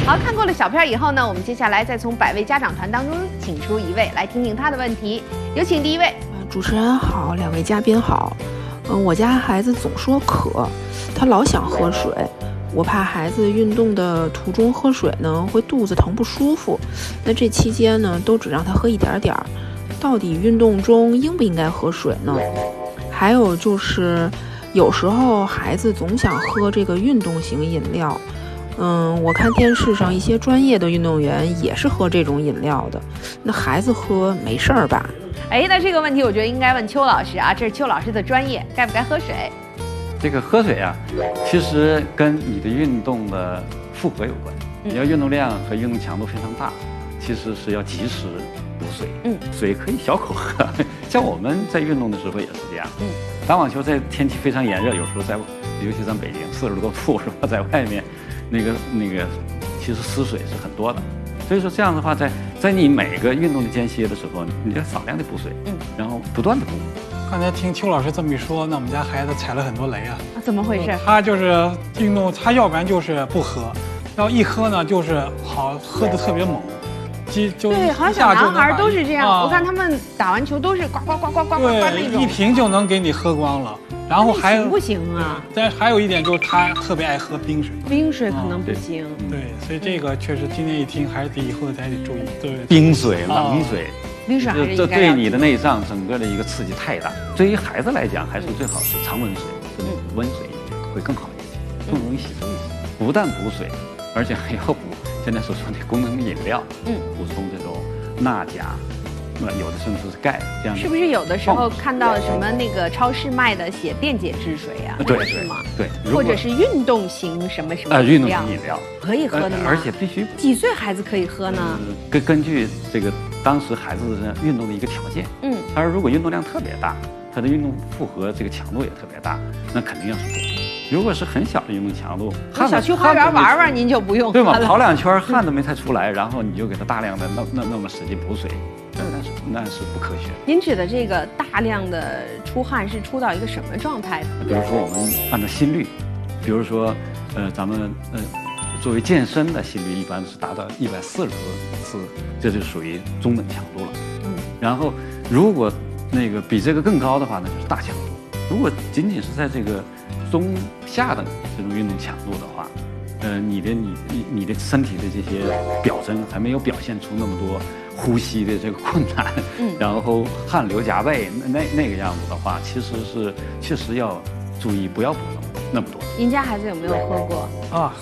好，看过了小片以后呢，我们接下来再从100位家长团当中请出一位来听听他的问题。有请第一位。 主持人好，2位嘉宾好。我家孩子总说渴，他老想喝水，我怕孩子运动的途中喝水呢会肚子疼不舒服。那这期间呢，都只让他喝一点点儿。到底运动中应不应该喝水呢？还有就是，有时候孩子总想喝这个运动型饮料。我看电视上一些专业的运动员也是喝这种饮料的，那孩子喝没事儿吧？ 那这个问题我觉得应该问邱老师啊，这是邱老师的专业，该不该喝水？ 这个喝水啊，其实跟你的运动的负荷有关。你要运动量和运动强度非常大，其实是要及时补水。水可以小口喝，像我们在运动的时候也是这样。打网球在天气非常炎热，有时候尤其在北京40多度是吧，在外面。那个，其实失水是很多的，所以说这样的话，在你每个运动的间歇的时候，你要少量的补水，然后不断的补。 刚才听邱老师这么一说，那我们家孩子踩了很多雷啊！ 怎么回事？ 他就是运动，他要不然就是不喝，要一喝呢就是喝的特别猛， 对，好像小男孩都是这样。我看他们打完球都是呱呱呱呱呱呱那种， 一瓶就能给你喝光了。然后还有不行啊？ 但还有一点就是他特别爱喝冰水， 冰水可能不行。 对，所以这个确实今天一听还是以后咱得注意。对， 冰水、冷水， 冰水还是这对你的内脏整个的一个刺激太大。对于孩子来讲，还是最好是常温水，温水会更好一些，更容易吸收一些。不但补水，而且还要补现在所说的功能饮料，补充这种钠钾。有的甚至是钙，这样是不是有的时候看到什么那个超市卖的写电解质水啊？ 对， 是吗？ 对， 或者是运动型什么什么运动型饮料可以喝的吗？ 而且必须几岁孩子可以喝呢？ 根据这个当时孩子的运动的一个条件，他如果运动量特别大，他的运动负荷这个强度也特别大，那肯定要是补。如果是很小的运动强度， 小区花园玩玩您就不用喝了， 对吗？跑2圈汗都没太出来，然后你就给他大量的那么使劲补水。那是不科学的。 您指的这个大量的出汗是出到一个什么状态呢？ 比如说我们按照心率，比如说咱们作为健身的心率一般是达到140次，这就属于中等强度了。然后如果那个比这个更高的话，那就是大强度。如果仅仅是在这个中下的这种运动强度的话，你的身体的这些表征还没有表现出那么多呼吸的这个困难，然后汗流浃背那个样子的话，其实是确实要注意不要补那么多。 您家孩子有没有喝过？